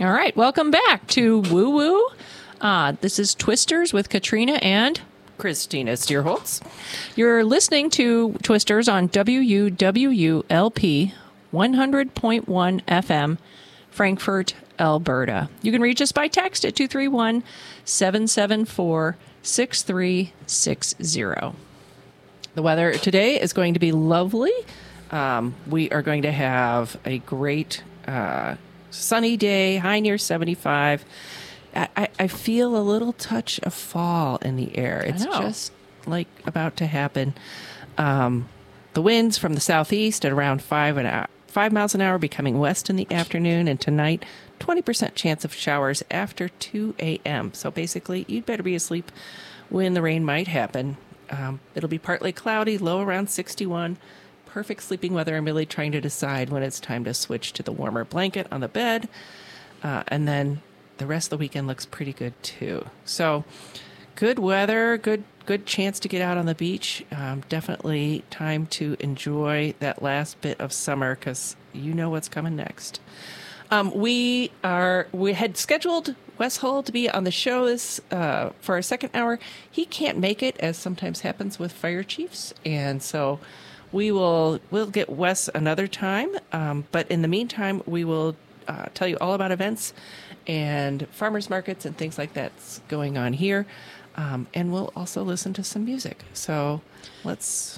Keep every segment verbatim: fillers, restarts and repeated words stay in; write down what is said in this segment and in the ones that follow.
All right, welcome back to Woo Woo. Uh, this is Twisters with Katrina and Christina Steerholtz. You're listening to Twisters on W U W U L P one hundred point one F M, Frankfurt, Alberta. You can reach us by text at two three one, seven seven four, six three six zero. The weather today is going to be lovely. Um, we are going to have a great uh, sunny day, high near seventy-five. I, I, I feel a little touch of fall in the air. It's just like about to happen. Um, the winds from the southeast at around five an hour, five miles an hour, becoming west in the afternoon, and tonight, twenty percent chance of showers after two a.m. So basically, you'd better be asleep when the rain might happen. Um, it'll be partly cloudy, low around sixty-one. Perfect sleeping weather. I'm really trying to decide when it's time to switch to the warmer blanket on the bed. Uh, and then the rest of the weekend looks pretty good too. So good weather, good good chance to get out on the beach. Um, definitely time to enjoy that last bit of summer because you know what's coming next. Um, we are we had scheduled Wes Hull to be on the show this uh, for our second hour. He can't make it, as sometimes happens with fire chiefs, and so we will we'll get Wes another time. Um, but in the meantime, we will uh, tell you all about events and farmers markets and things like that's going on here, um, and we'll also listen to some music. So let's.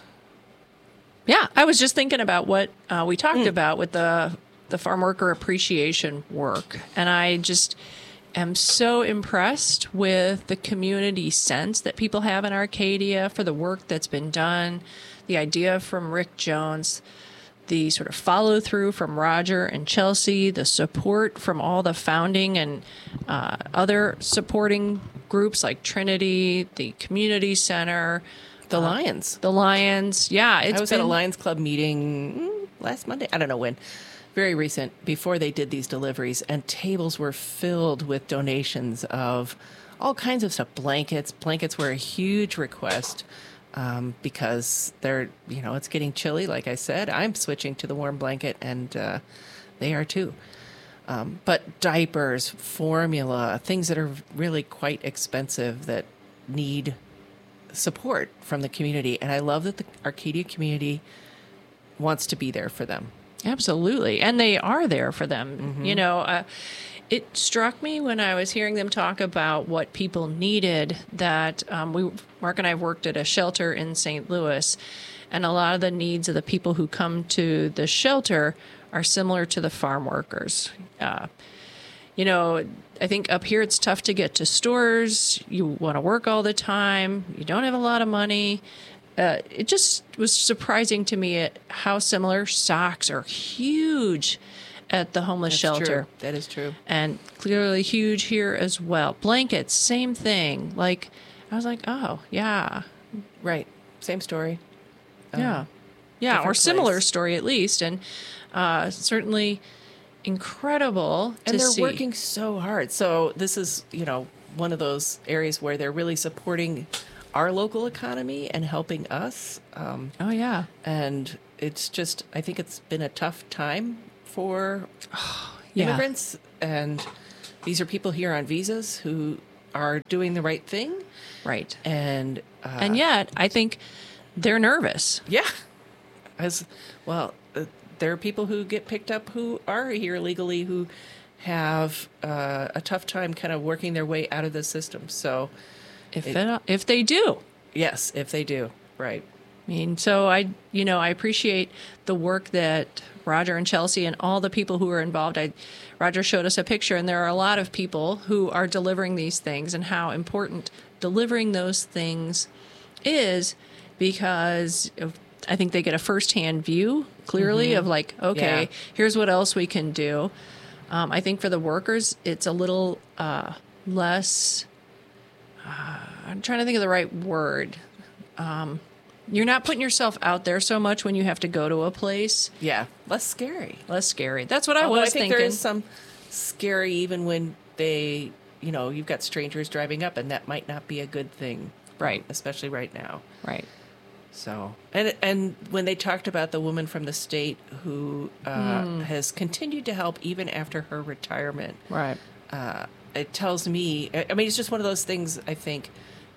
Yeah, I was just thinking about what uh, we talked mm. about with the the farm worker appreciation work, and I just am so impressed with the community sense that people have in Arcadia for the work that's been done, the idea from Rick Jones, the sort of follow through from Roger and Chelsea, the support from all the founding and uh, other supporting groups like Trinity, the Community Center, the uh, Lions. The Lions, yeah. It's I was been, at a Lions Club meeting mm, last Monday. I don't know when. Very recent, before they did these deliveries, and tables were filled with donations of all kinds of stuff. Blankets. Blankets were a huge request um, because they're, you know, it's getting chilly, like I said. I'm switching to the warm blanket, and uh, they are too. Um, but diapers, formula, things that are really quite expensive that need support from the community. And I love that the Arcadia community wants to be there for them. Absolutely. And they are there for them. Mm-hmm. You know, uh, it struck me when I was hearing them talk about what people needed that um, we, Mark and I worked at a shelter in Saint Louis, and a lot of the needs of the people who come to the shelter are similar to the farm workers. Uh, you know, I think up here it's tough to get to stores. You want to work all the time. You don't have a lot of money. Uh, it just was surprising to me at how similar socks are huge at the homeless That's shelter. True. That is true. And clearly huge here as well. Blankets, same thing. Like, I was like, oh, yeah. Right. Same story. Yeah. Um, yeah, or similar place. story at least. And uh, certainly incredible and to they're see. working so hard. So this is, you know, one of those areas where they're really supporting our local economy and helping us. Um, oh, yeah. And it's just, I think it's been a tough time for oh, yeah. immigrants. And these are people here on visas who are doing the right thing. Right. And uh, and yet, I think they're nervous. Yeah. As well, uh, there are people who get picked up who are here legally who have uh, a tough time kind of working their way out of the system. So If it, it, if they do. Yes, if they do. Right. I mean, so I, you know, I appreciate the work that Roger and Chelsea and all the people who are involved. I, Roger showed us a picture, and there are a lot of people who are delivering these things, and how important delivering those things is, because of, I think they get a firsthand view clearly mm-hmm. of like, okay, yeah. here's what else we can do. Um, I think for the workers, it's a little uh, less. Uh, I'm trying to think of the right word. Um, you're not putting yourself out there so much when you have to go to a place. Yeah, less scary. Less scary. That's what I Although was I think thinking. there is some scary even when they, you know, you've got strangers driving up, and that might not be a good thing. Right. Especially right now. Right. So, and and when they talked about the woman from the state who uh, mm. has continued to help even after her retirement, right? Uh, it tells me. I mean, it's just one of those things. I think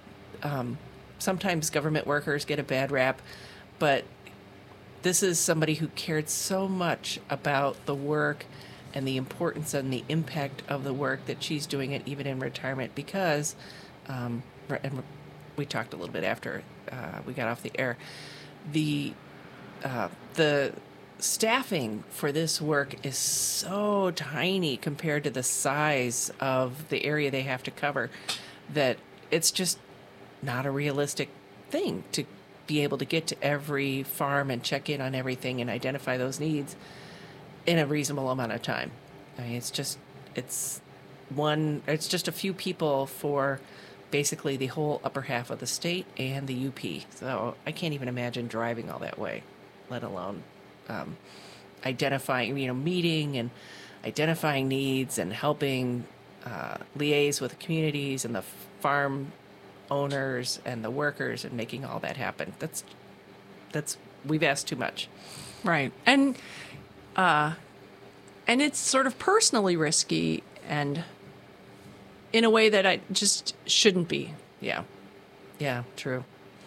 um, sometimes government workers get a bad rap, but this is somebody who cared so much about the work and the importance and the impact of the work that she's doing it even in retirement because, um, and we talked a little bit after uh, we got off the air, the uh, the staffing for this work is so tiny compared to the size of the area they have to cover that it's just not a realistic thing to be able to get to every farm and check in on everything and identify those needs in a reasonable amount of time. I mean, it's just, it's one, it's just a few people for basically the whole upper half of the state and the U P. So I can't even imagine driving all that way, let alone um, identifying, you know, meeting and identifying needs and helping uh, liaise with the communities and the farm owners and the workers and making all that happen. That's, that's, we've asked too much. Right. And, uh, and it's sort of personally risky and in a way that I just shouldn't be. Yeah. Yeah, true.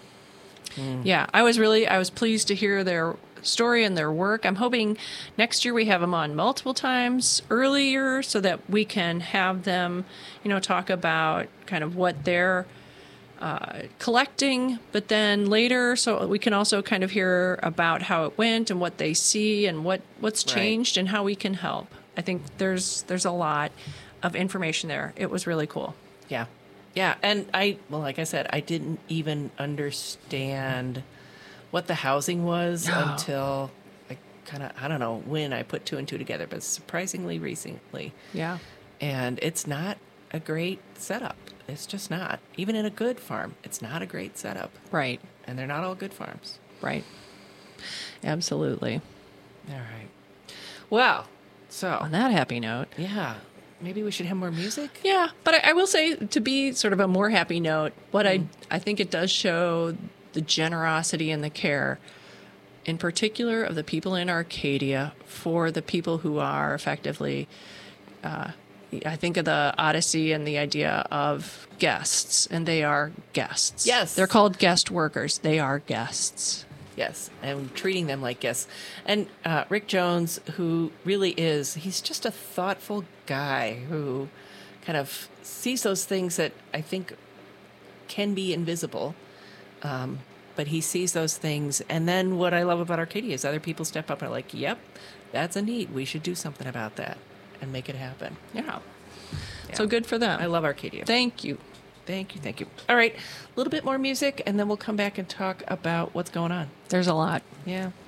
Mm. Yeah, I was really, I was pleased to hear their story and their work. I'm hoping next year we have them on multiple times earlier so that we can have them, you know, talk about kind of what they're uh, collecting, but then later so we can also kind of hear about how it went and what they see and what, what's changed right. and how we can help. I think there's there's a lot of information there. It was really cool. Yeah. Yeah. And I, well, like I said, I didn't even understand what the housing was no. until I kind of, I don't know when I put two and two together, but surprisingly recently. Yeah. And it's not a great setup. It's just not. Even in a good farm, it's not a great setup. Right. And they're not all good farms. Right. Absolutely. All right. Well, so. On that happy note. Yeah. Maybe we should have more music? Yeah, but I, I will say, to be sort of a more happy note, what mm. I I think it does show the generosity and the care, in particular of the people in Arcadia, for the people who are effectively, uh, I think of the Odyssey and the idea of guests, and they are guests. Yes. They're called guest workers. They are guests. Yes, and treating them like guests. And uh, Rick Jones, who really is, he's just a thoughtful guy who kind of sees those things that I think can be invisible. Um, but he sees those things. And then what I love about Arcadia is other people step up and are like, yep, that's a need. We should do something about that and make it happen. Yeah. yeah. So good for them. I love Arcadia. Thank you. Thank you, thank you. All right, a little bit more music, and then we'll come back and talk about what's going on. There's a lot. Yeah.